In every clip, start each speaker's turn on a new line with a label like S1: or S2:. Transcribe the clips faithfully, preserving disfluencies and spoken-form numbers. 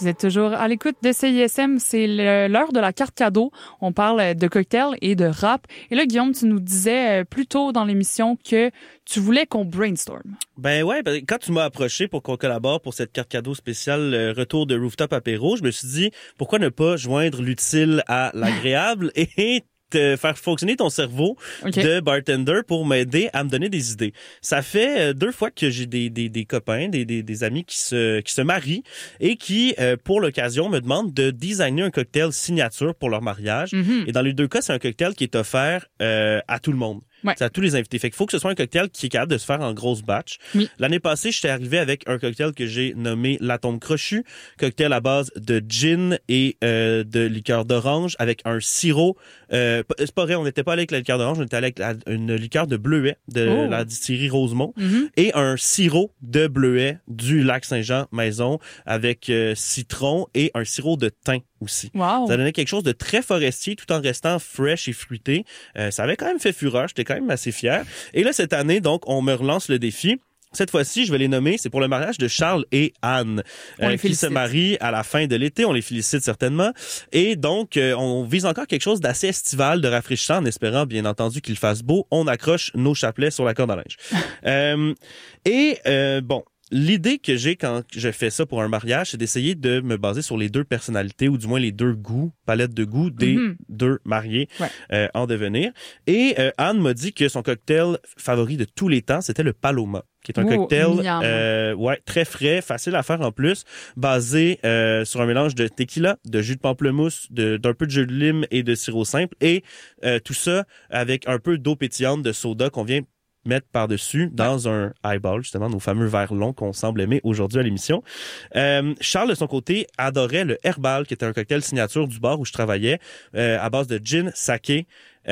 S1: Vous êtes toujours à l'écoute de C I S M. C'est le, l'heure de la carte cadeau. On parle de cocktails et de rap. Et là, Guillaume, tu nous disais plus tôt dans l'émission que tu voulais qu'on brainstorm.
S2: Ben ouais, ben, quand tu m'as approché pour qu'on collabore pour cette carte cadeau spéciale euh, retour de Rooftop Apéro, je me suis dit, pourquoi ne pas joindre l'utile à l'agréable et te faire fonctionner ton cerveau okay. de bartender pour m'aider à me donner des idées. Ça fait euh, deux fois que j'ai des des des copains, des des des amis qui se qui se marient et qui euh, pour l'occasion me demandent de designer un cocktail signature pour leur mariage. Mm-hmm. Et dans les deux cas, c'est un cocktail qui est offert euh, à tout le monde. Ouais. C'est à tous les invités. Fait qu'il faut que ce soit un cocktail qui est capable de se faire en grosse batch. Oui. L'année passée, j'étais arrivé avec un cocktail que j'ai nommé La Tombe Crochue, cocktail à base de gin et euh, de liqueur d'orange avec un sirop. Euh, c'est pas vrai, on n'était pas allé avec la liqueur d'orange, on était allé avec la, une liqueur de bleuet de oh. la distillerie Rosemont mm-hmm. et un sirop de bleuet du lac Saint-Jean maison avec euh, citron et un sirop de thym aussi. Wow. Ça donnait quelque chose de très forestier tout en restant fresh et fruité. Euh, ça avait quand même fait fureur, j'étais quand même assez fier. Et là, cette année, donc, on me relance le défi. Cette fois-ci, je vais les nommer, c'est pour le mariage de Charles et Anne, euh, qui se marient à la fin de l'été. On les félicite certainement. Et donc, euh, on vise encore quelque chose d'assez estival, de rafraîchissant, en espérant, bien entendu, qu'il fasse beau. On accroche nos chapelets sur la corde à linge. euh, et, euh, bon... L'idée que j'ai quand je fais ça pour un mariage, c'est d'essayer de me baser sur les deux personnalités, ou du moins les deux goûts, palettes de goûts des mm-hmm. deux mariés ouais. euh, en devenir. Et euh, Anne m'a dit que son cocktail favori de tous les temps, c'était le Paloma, qui est un oh, cocktail euh, ouais très frais, facile à faire en plus, basé euh, sur un mélange de tequila, de jus de pamplemousse, de, d'un peu de jus de lime et de sirop simple, et euh, tout ça avec un peu d'eau pétillante, de soda qu'on vient mettre par-dessus dans ouais. un highball, justement, nos fameux verres longs qu'on semble aimer aujourd'hui à l'émission. Euh, Charles, de son côté, adorait le Herbal, qui était un cocktail signature du bar où je travaillais, euh, à base de gin, saké,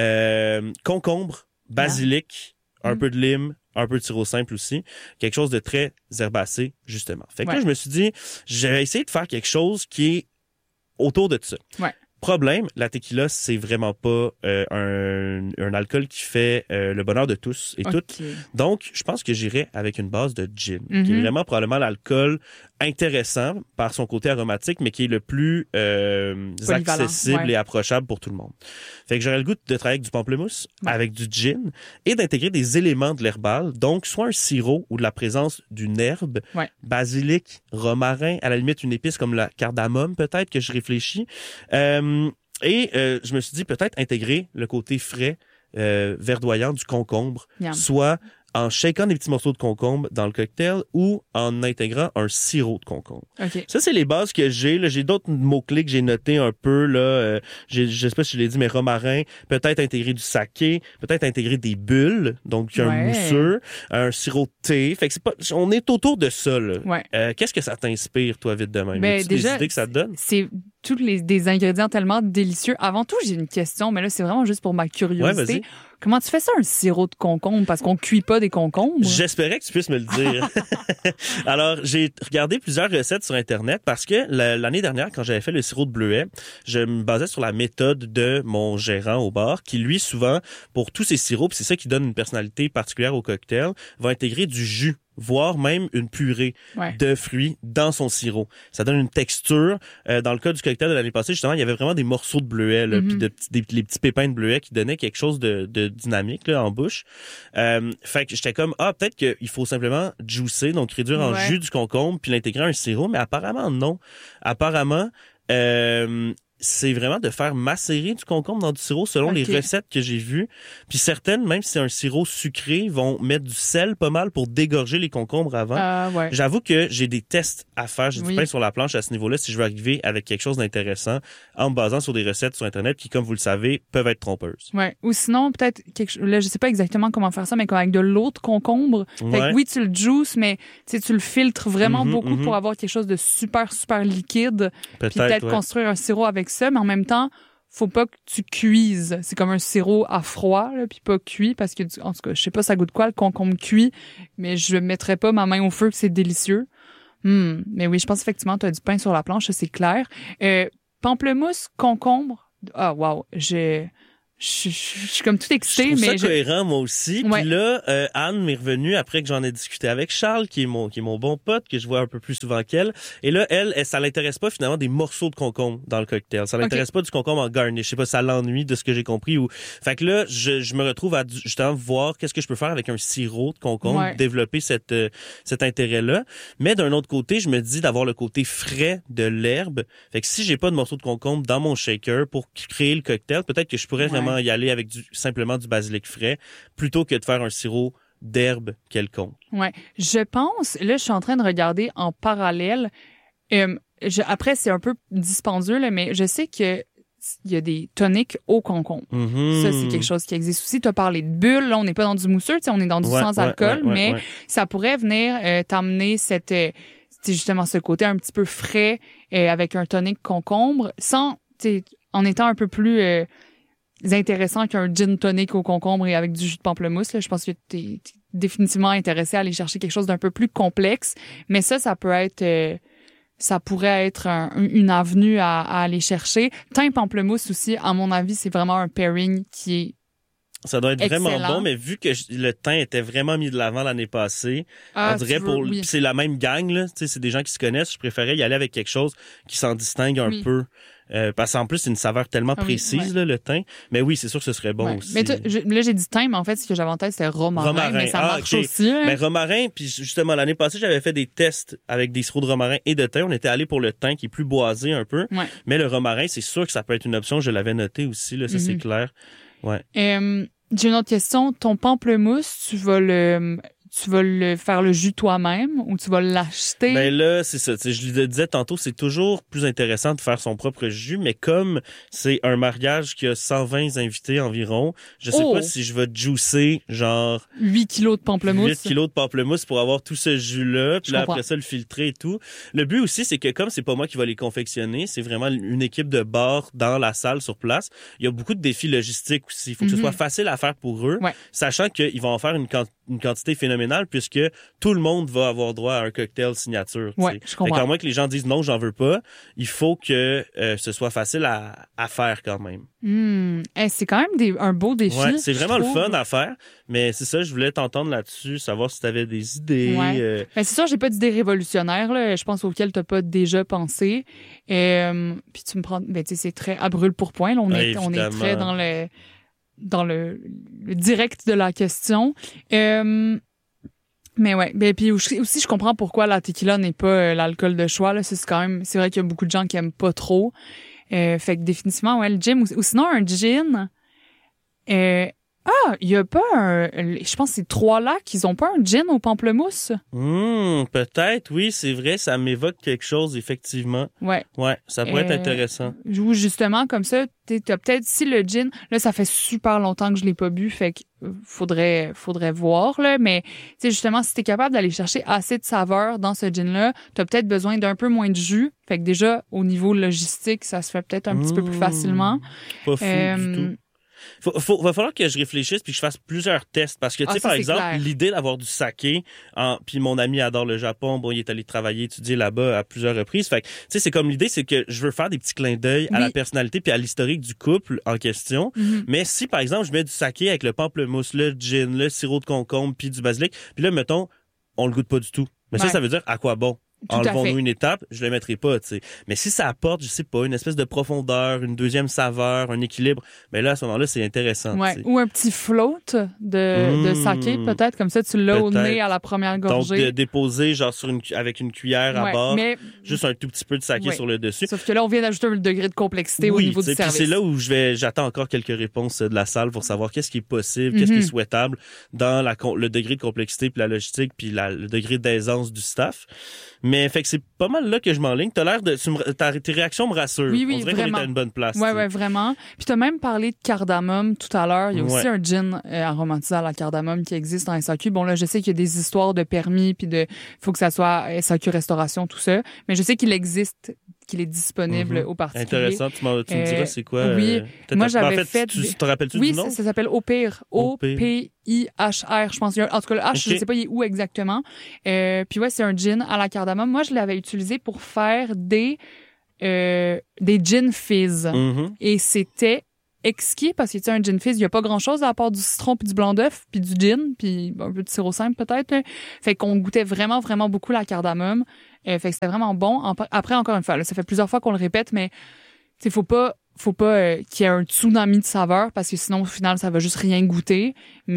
S2: euh, concombre, basilic, yeah. un mm. peu de lime, un peu de sirop simple aussi. Quelque chose de très herbacé, justement. Fait que ouais. là, je me suis dit, je vais essayer de faire quelque chose qui est autour de ça. Ouais. Problème, la tequila, c'est vraiment pas euh, un, un alcool qui fait euh, le bonheur de tous et okay. toutes. Donc, je pense que j'irai avec une base de gin, mm-hmm. qui est vraiment probablement l'alcool intéressant par son côté aromatique, mais qui est le plus euh, accessible ouais. et approchable pour tout le monde. Fait que j'aurais le goût de travailler avec du pamplemousse, ouais. avec du gin, et d'intégrer des éléments de l'herbal, donc soit un sirop ou de la présence d'une herbe, ouais. basilic, romarin, à la limite une épice comme la cardamome peut-être que je réfléchis. Euh, et euh, je me suis dit peut-être intégrer le côté frais, euh, verdoyant du concombre, Yum. soit en shakant des petits morceaux de concombre dans le cocktail ou en intégrant un sirop de concombre. Okay. Ça, c'est les bases que j'ai. Là, j'ai d'autres mots-clés que j'ai notés un peu. Là, euh, j'ai, je sais pas si je l'ai dit, mais romarin, peut-être intégrer du saké, peut-être intégrer des bulles, donc un ouais. mousseux, un sirop de thé. Fait que c'est pas, on est autour de ça. Là. Ouais. Euh, qu'est-ce que ça t'inspire, toi, vite de même? Ben, déjà, des idées que ça te donne?
S1: C'est tous les des ingrédients tellement délicieux. Avant tout, j'ai une question, mais là, c'est vraiment juste pour ma curiosité. Ouais, comment tu fais ça, un sirop de concombre? Parce qu'on cuit pas des concombres.
S2: J'espérais que tu puisses me le dire. Alors, j'ai regardé plusieurs recettes sur Internet parce que l'année dernière, quand j'avais fait le sirop de bleuet, je me basais sur la méthode de mon gérant au bar qui, lui, souvent, pour tous ses sirops, c'est ça qui donne une personnalité particulière au cocktail, va intégrer du jus, voire même une purée ouais. de fruits dans son sirop. Ça donne une texture. Euh, dans le cas du cocktail de l'année passée, justement, il y avait vraiment des morceaux de bleuet, là, mm-hmm. puis de, des, les petits pépins de bleuet qui donnaient quelque chose de, de dynamique là, en bouche. Euh, fait que j'étais comme, ah, peut-être qu'il faut simplement juicer, donc réduire en ouais. jus du concombre, puis l'intégrer à un sirop, mais apparemment non. Apparemment, euh, c'est vraiment de faire macérer du concombre dans du sirop selon okay. les recettes que j'ai vues. Puis certaines, même si c'est un sirop sucré, vont mettre du sel pas mal pour dégorger les concombres avant. Euh, ouais. J'avoue que j'ai des tests à faire. J'ai oui. du pain sur la planche à ce niveau-là si je veux arriver avec quelque chose d'intéressant en me basant sur des recettes sur Internet qui, comme vous le savez, peuvent être trompeuses.
S1: Ouais. Ou sinon, peut-être, quelque... là, je sais pas exactement comment faire ça, mais comme avec de l'eau de concombre. Ouais. Fait que oui, tu le juices, mais tu le filtres vraiment mm-hmm, beaucoup mm-hmm. pour avoir quelque chose de super, super liquide. Peut-être, puis peut-être ouais. construire un sirop avec ça, mais en même temps, faut pas que tu cuises. C'est comme un sirop à froid, là, puis pas cuit, parce que, en tout cas, je sais pas ça goûte quoi, le concombre cuit, mais je mettrais pas ma main au feu que c'est délicieux. Hum, mais oui, je pense effectivement tu as du pain sur la planche, ça, c'est clair. Euh, pamplemousse, concombre, ah wow, j'ai... je, je, je suis comme tout excitée.
S2: Je trouve
S1: mais
S2: ça je... cohérent, moi aussi. Ouais. Puis là, euh, Anne m'est revenue après que j'en ai discuté avec Charles, qui est mon qui est mon bon pote, que je vois un peu plus souvent qu'elle. Et là, elle, elle ça l'intéresse pas finalement des morceaux de concombre dans le cocktail. Ça l'intéresse okay. pas du concombre en garnish. Je sais pas, ça l'ennuie de ce que j'ai compris. Ou fait que là, je, je me retrouve à justement voir qu'est-ce que je peux faire avec un sirop de concombre, ouais. développer cette euh, cet intérêt-là. Mais d'un autre côté, je me dis d'avoir le côté frais de l'herbe. Fait que si j'ai pas de morceaux de concombre dans mon shaker pour créer le cocktail, peut-être que je pourrais ouais. vraiment y aller avec du, simplement du basilic frais plutôt que de faire un sirop d'herbe quelconque.
S1: Ouais, je pense, là je suis en train de regarder en parallèle, euh, je, après c'est un peu dispendieux là, mais je sais que il y a des toniques au concombre. Mm-hmm. Ça, c'est quelque chose qui existe aussi. Tu as parlé de bulles, là, on n'est pas dans du mousseux, on est dans du ouais, sans ouais, alcool, ouais, ouais, mais ouais. ça pourrait venir euh, t'amener cette, euh, justement ce côté un petit peu frais euh, avec un tonique concombre, sans, en étant un peu plus euh, intéressant qu'un gin tonic au concombre et avec du jus de pamplemousse. Là. Je pense que tu es définitivement intéressé à aller chercher quelque chose d'un peu plus complexe, mais ça, ça peut être... Euh, ça pourrait être un, une avenue à, à aller chercher. Thym pamplemousse aussi, à mon avis, c'est vraiment un pairing qui est
S2: ça doit être
S1: excellent.
S2: Vraiment bon, mais vu que le thym était vraiment mis de l'avant l'année passée,
S1: ah,
S2: on dirait
S1: veux,
S2: pour
S1: oui.
S2: c'est la même gang là, tu sais, c'est des gens qui se connaissent. Je préférais y aller avec quelque chose qui s'en distingue un oui. peu. Euh, parce qu'en plus, c'est une saveur tellement ah oui, précise, ouais. là, le thym. Mais oui, c'est sûr que ce serait bon ouais. aussi.
S1: Mais je, là, j'ai dit thym, mais en fait, ce que j'avais en tête, c'était romarin, romarin. Mais ça ah, marche okay. aussi. Hein?
S2: Mais romarin, puis justement, l'année passée, j'avais fait des tests avec des sirops de romarin et de thym. On était allé pour le thym, qui est plus boisé un peu.
S1: Ouais.
S2: Mais le romarin, c'est sûr que ça peut être une option. Je l'avais noté aussi, là, ça, mm-hmm. c'est clair. Ouais.
S1: Euh, j'ai une autre question. Ton pamplemousse, tu vas le... Tu vas le faire le jus toi-même ou tu vas l'acheter?
S2: Ben là, c'est ça. Je le disais tantôt, c'est toujours plus intéressant de faire son propre jus, mais comme c'est un mariage qui a cent vingt invités environ, je sais oh. pas si je vais juicer genre...
S1: huit kilos de pamplemousse.
S2: huit kilos de pamplemousse pour avoir tout ce jus-là, puis là, après ça, le filtrer et tout. Le but aussi, c'est que comme c'est pas moi qui va les confectionner, c'est vraiment une équipe de bar dans la salle sur place. Il y a beaucoup de défis logistiques aussi. Il faut que mm-hmm. ce soit facile à faire pour eux,
S1: ouais.
S2: sachant qu'ils vont en faire une, quant- une quantité phénoménale puisque tout le monde va avoir droit à un cocktail signature.
S1: Ouais, je comprends.
S2: À moins que les gens disent non, j'en veux pas, il faut que euh, ce soit facile à, à faire quand même.
S1: Mmh. Hey, c'est quand même des, un beau défi.
S2: Ouais, c'est vraiment le fun à faire, mais c'est ça, je voulais t'entendre là-dessus, savoir si tu avais des idées.
S1: Ouais.
S2: Euh...
S1: Ben, c'est sûr, j'ai pas d'idées révolutionnaires, là, je pense auxquelles t'as pas déjà pensé. Euh, puis tu me prends, ben, tu sais, c'est très à brûle pour point, là, on,
S2: ouais,
S1: est, on est très dans le, dans le, le direct de la question. Euh, Mais ouais, ben puis aussi je comprends pourquoi la tequila n'est pas euh, l'alcool de choix là, c'est quand même c'est vrai qu'il y a beaucoup de gens qui aiment pas trop. Euh, fait que définitivement ouais, le gin ou, ou sinon un gin euh, ah, il y a pas un je pense que c'est Trois-Lacs, ils ont pas un gin au pamplemousse.
S2: Mmh, peut-être oui, c'est vrai, ça m'évoque quelque chose effectivement.
S1: Ouais.
S2: Ouais, ça pourrait euh, être intéressant.
S1: Ou justement comme ça, t'as peut-être si le gin, là ça fait super longtemps que je l'ai pas bu, fait que faudrait faudrait voir là, mais tu sais justement si t'es capable d'aller chercher assez de saveur dans ce gin là, t'as peut-être besoin d'un peu moins de jus, fait que déjà au niveau logistique ça se fait peut-être un mmh, petit peu plus facilement.
S2: Pas fou euh, du tout. Faut, faut, va falloir que je réfléchisse puis que je fasse plusieurs tests parce que tu sais ah, par exemple clair. L'idée d'avoir du saké en, puis mon ami adore le Japon, bon il est allé travailler étudier là-bas à plusieurs reprises, fait que tu sais c'est comme l'idée c'est que je veux faire des petits clins d'œil oui. à la personnalité puis à l'historique du couple en question, mm-hmm. mais si par exemple je mets du saké avec le pamplemousse, le gin, le sirop de concombre puis du basilic, puis là mettons on le goûte pas du tout, mais ouais. ça ça veut dire à quoi bon? Enlevons-nous une étape, je le mettrai pas, tu sais. Mais si ça apporte, je sais pas, une espèce de profondeur, une deuxième saveur, un équilibre, ben là, à ce moment-là, c'est intéressant.
S1: Ouais. Ou un petit float de, mmh, de saké, peut-être, comme ça, tu l'as au nez à la première gorgée.
S2: Donc, de déposer, genre, sur une, avec une cuillère
S1: ouais,
S2: à bord,
S1: mais...
S2: juste un tout petit peu de saké ouais. sur le dessus.
S1: Sauf que là, on vient d'ajouter un degré de complexité
S2: oui,
S1: au niveau du service.
S2: C'est là où je vais, j'attends encore quelques réponses de la salle pour savoir qu'est-ce qui est possible, mmh. qu'est-ce qui est souhaitable dans la, le degré de complexité puis la logistique puis la, le degré d'aisance du staff. Mais fait que c'est pas mal là que je m'enligne. T'as l'air de... Tu me, ta, tes réactions me rassurent.
S1: Oui, oui,
S2: on dirait
S1: vraiment.
S2: qu'on est à une bonne place.
S1: Ouais,
S2: t'sais.
S1: ouais, vraiment. Puis t'as même parlé de cardamome tout à l'heure. Il y a aussi ouais. un gin euh, aromatisé à la cardamome qui existe en S A Q. Bon, là, je sais qu'il y a des histoires de permis puis de... faut que ça soit S A Q restauration, tout ça. Mais je sais qu'il existe, qu'il est disponible mm-hmm. au particulier.
S2: Intéressant. Tu, tu me diras c'est quoi?
S1: Oui.
S2: Euh,
S1: moi, j'avais
S2: en fait.
S1: fait
S2: Tu, tu te rappelles-tu
S1: oui,
S2: du nom?
S1: Oui, ça, ça s'appelle Opir. O P I H R. Je pense qu'il y a... En tout cas, le H, okay. je sais pas il est où exactement. Euh, puis ouais, c'est un gin à la cardamome. Moi, je l'avais utilisé pour faire des... Euh, des gin fizz.
S2: Mm-hmm.
S1: Et c'était exquis parce que tu sais, un gin fizz, il y a pas grand-chose à part du citron puis du blanc d'œuf puis du gin puis un peu de sirop simple peut-être. Là. Fait qu'on goûtait vraiment, vraiment beaucoup la cardamome. Euh, fait que c'était vraiment bon. Après, encore une fois, là, ça fait plusieurs fois qu'on le répète, mais il faut pas faut pas euh, qu'il y ait un tsunami de saveur parce que sinon, au final, ça va juste rien goûter.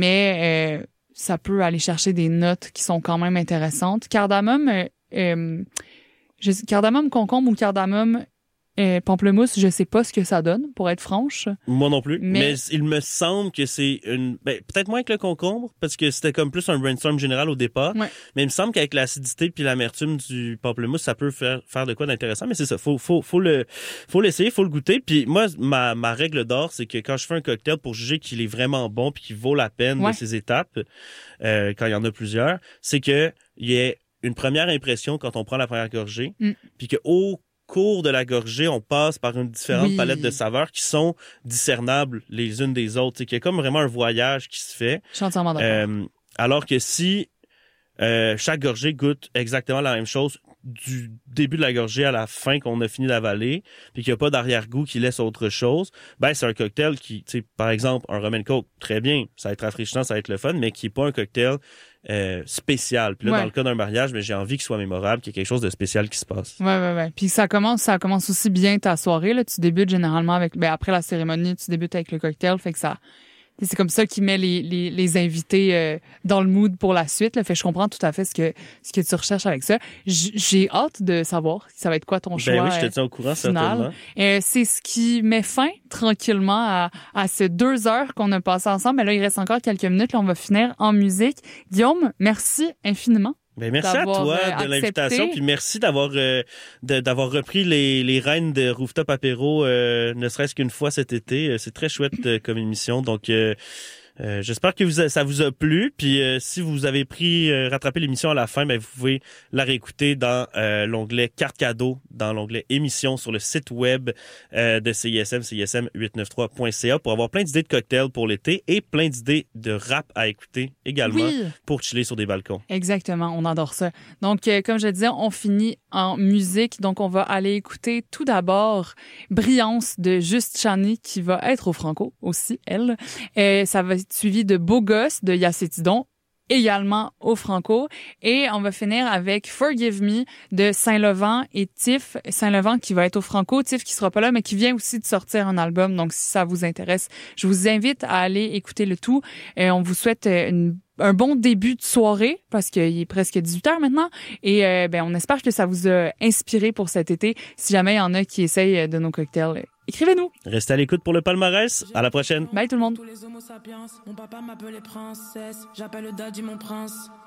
S1: Mais euh, ça peut aller chercher des notes qui sont quand même intéressantes. Cardamome, euh, euh, je, cardamome concombre ou cardamome Euh, pamplemousse, je sais pas ce que ça donne, pour être franche.
S2: Moi non plus. Mais, mais il me semble que c'est une... Ben, peut-être moins que le concombre, parce que c'était comme plus un brainstorm général au départ.
S1: Ouais.
S2: Mais il me semble qu'avec l'acidité puis l'amertume du pamplemousse, ça peut faire, faire de quoi d'intéressant. Mais c'est ça, faut, faut, faut le, faut l'essayer, faut le goûter. Puis moi, ma, ma règle d'or, c'est que quand je fais un cocktail pour juger qu'il est vraiment bon puis qu'il vaut la peine ouais. de ses étapes, euh, quand il y en a plusieurs, c'est que il y ait une première impression quand on prend la première gorgée, mm. puis que au cours de la gorgée, on passe par une différente oui. palette de saveurs qui sont discernables les unes des autres. C'est qu'il y a comme vraiment un voyage qui se fait.
S1: Je suis entièrement d'accord.
S2: Euh, alors que si euh, chaque gorgée goûte exactement la même chose du début de la gorgée à la fin qu'on a fini d'avaler, puis qu'il n'y a pas d'arrière-goût qui laisse autre chose, ben c'est un cocktail qui, tu sais, par exemple, un rum and coke, très bien, ça va être rafraîchissant, ça va être le fun, mais qui n'est pas un cocktail Euh, spécial. Puis là, ouais. dans le cas d'un mariage, mais j'ai envie qu'il soit mémorable, qu'il y ait quelque chose de spécial qui se passe.
S1: Ouais, ouais, ouais. Puis ça commence, ça commence aussi bien ta soirée, là. Tu débutes généralement avec, ben, après la cérémonie, tu débutes avec le cocktail, fait que ça, c'est comme ça qui met les, les, les invités euh, dans le mood pour la suite, là. Fait que je comprends tout à fait ce que, ce que tu recherches avec ça. J- j'ai hâte de savoir ça va être quoi ton choix.
S2: Ben oui, je te tiens au courant,
S1: final. Euh, c'est ce qui met fin tranquillement à, à ces deux heures qu'on a passées ensemble. Mais là, il reste encore quelques minutes. Là, on va finir en musique. Guillaume, merci infiniment.
S2: Ben merci à toi de l'invitation, puis merci d'avoir euh, de, d'avoir repris les les rênes de Rooftop Apéro, euh, ne serait-ce qu'une fois cet été. C'est très chouette euh, comme émission, donc euh, euh, j'espère que vous a, ça vous a plu. Puis euh, si vous avez pris euh, rattrapé l'émission à la fin, ben vous pouvez la réécouter dans euh, l'onglet carte cadeau, dans l'onglet émission sur le site web euh, de C I S M, C I S M huit cent quatre-vingt-treize point C A pour avoir plein d'idées de cocktails pour l'été et plein d'idées de rap à écouter également
S1: oui.
S2: pour chiller sur des balcons.
S1: Exactement, on adore ça. Donc euh, comme je le disais, on finit en musique. Donc on va aller écouter tout d'abord Brillance de Juste Chani qui va être au Franco aussi, elle. Euh, ça va être suivi de Beau Gosse de Yacétidon, également au Franco. Et on va finir avec Forgive Me de Saint-Laurent et Tiff. Saint-Laurent qui va être au Franco, Tiff qui sera pas là, mais qui vient aussi de sortir un album. Donc, si ça vous intéresse, je vous invite à aller écouter le tout. Et on vous souhaite une un bon début de soirée parce qu'il est presque dix-huit heures maintenant et euh, ben on espère que ça vous a inspiré pour cet été. Si jamais il y en a qui essayent de nos cocktails, écrivez-nous.
S2: Restez à l'écoute pour le palmarès. À la prochaine.
S1: Bye tout le monde.
S3: Tous les homo sapiens, mon papa m'appelait princesse, j'appelle le daddy mon prince.